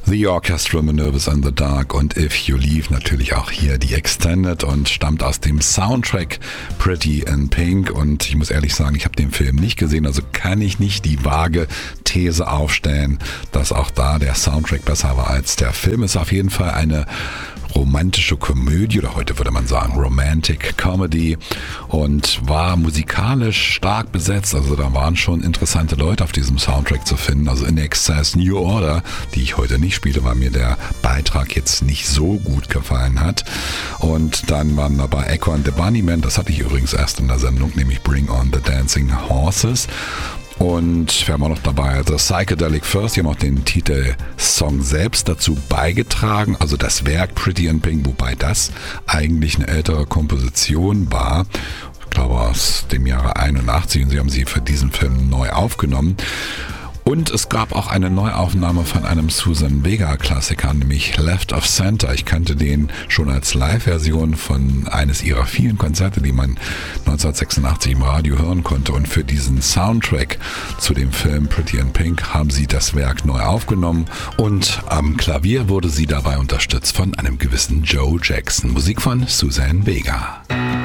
The Orchestra Manoeuvres in the Dark und If You Leave, natürlich auch hier die Extended und stammt aus dem Soundtrack Pretty in Pink. Und ich muss ehrlich sagen, ich habe den Film nicht gesehen, also kann ich nicht die vage These aufstellen, dass auch da der Soundtrack besser war als der Film. Ist auf jeden Fall eine romantische Komödie, oder heute würde man sagen Romantic Comedy, und war musikalisch stark besetzt. Also da waren schon interessante Leute auf diesem Soundtrack zu finden. Also In Excess, New Order, die ich heute nicht spiele, weil mir der Beitrag jetzt nicht so gut gefallen hat. Und dann waren dabei Echo and the Bunnymen, das hatte ich übrigens erst in der Sendung, nämlich Bring on the Dancing Horses. Und wir haben auch noch dabei The Psychedelic First, die haben auch den Titelsong selbst dazu beigetragen, also das Werk Pretty in Pink, wobei das eigentlich eine ältere Komposition war, ich glaube aus dem Jahre 81, und sie haben sie für diesen Film neu aufgenommen. Und es gab auch eine Neuaufnahme von einem Suzanne Vega-Klassiker, nämlich Left of Center. Ich kannte den schon als Live-Version von eines ihrer vielen Konzerte, die man 1986 im Radio hören konnte. Und für diesen Soundtrack zu dem Film Pretty in Pink haben sie das Werk neu aufgenommen. Und am Klavier wurde sie dabei unterstützt von einem gewissen Joe Jackson. Musik von Suzanne Vega.